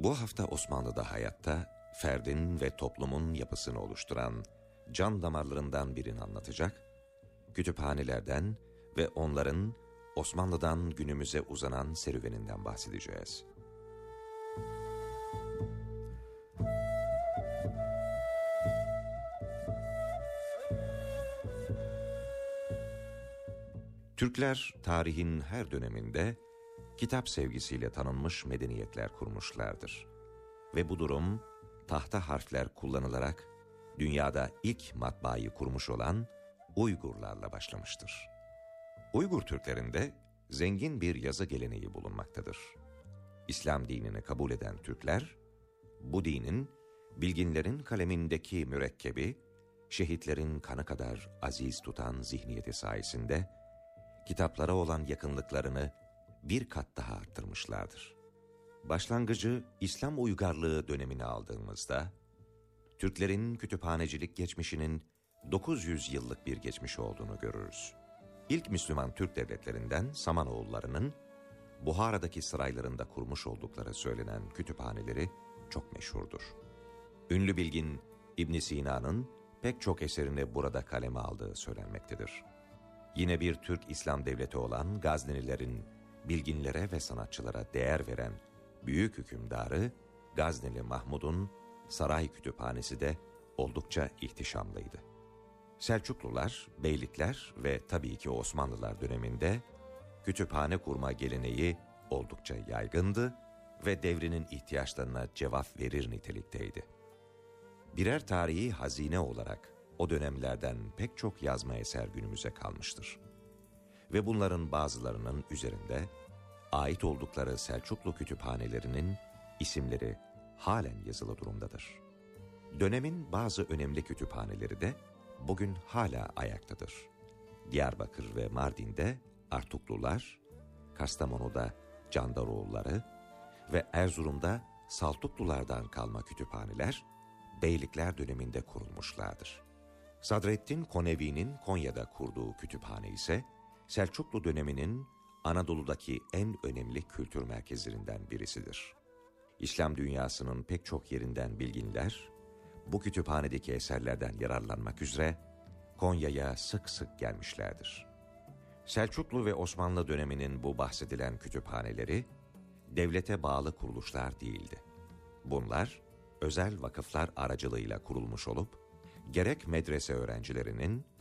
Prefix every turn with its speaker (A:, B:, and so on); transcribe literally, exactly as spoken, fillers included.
A: Bu hafta Osmanlı'da hayatta ferdin ve toplumun yapısını oluşturan can damarlarından birini anlatacak, kütüphanelerden ve onların Osmanlı'dan günümüze uzanan serüveninden bahsedeceğiz. Türkler tarihin her döneminde kitap sevgisiyle tanınmış medeniyetler kurmuşlardır. Ve bu durum tahta harfler kullanılarak dünyada ilk matbaayı kurmuş olan Uygurlarla başlamıştır. Uygur Türklerinde zengin bir yazı geleneği bulunmaktadır. İslam dinini kabul eden Türkler, bu dinin bilginlerin kalemindeki mürekkebi, şehitlerin kanı kadar aziz tutan zihniyeti sayesinde kitaplara olan yakınlıklarını bir kat daha arttırmışlardır. Başlangıcı İslam uygarlığı dönemini aldığımızda, Türklerin kütüphanecilik geçmişinin dokuz yüz yıllık bir geçmiş olduğunu görürüz. İlk Müslüman Türk devletlerinden Samanoğulları'nın Buhara'daki saraylarında kurmuş oldukları söylenen kütüphaneleri çok meşhurdur. Ünlü bilgin İbn Sina'nın pek çok eserini burada kaleme aldığı söylenmektedir. Yine bir Türk İslam devleti olan Gaznelilerin bilginlere ve sanatçılara değer veren büyük hükümdarı Gazneli Mahmud'un saray kütüphanesi de oldukça ihtişamlıydı. Selçuklular, Beylikler ve tabii ki Osmanlılar döneminde kütüphane kurma geleneği oldukça yaygındı ve devrinin ihtiyaçlarına cevap verir nitelikteydi. Birer tarihi hazine olarak o dönemlerden pek çok yazma eser günümüze kalmıştır. Ve bunların bazılarının üzerinde ait oldukları Selçuklu kütüphanelerinin isimleri halen yazılı durumdadır. Dönemin bazı önemli kütüphaneleri de bugün hala ayaktadır. Diyarbakır ve Mardin'de Artuklular, Kastamonu'da Candaroğulları ve Erzurum'da Saltuklulardan kalma kütüphaneler Beylikler döneminde kurulmuşlardır. Sadreddin Konevi'nin Konya'da kurduğu kütüphane ise Selçuklu döneminin Anadolu'daki en önemli kültür merkezlerinden birisidir. İslam dünyasının pek çok yerinden bilginler, bu kütüphanedeki eserlerden yararlanmak üzere Konya'ya sık sık gelmişlerdir. Selçuklu ve Osmanlı döneminin bu bahsedilen kütüphaneleri, devlete bağlı kuruluşlar değildi. Bunlar, özel vakıflar aracılığıyla kurulmuş olup, gerek medrese öğrencilerinin,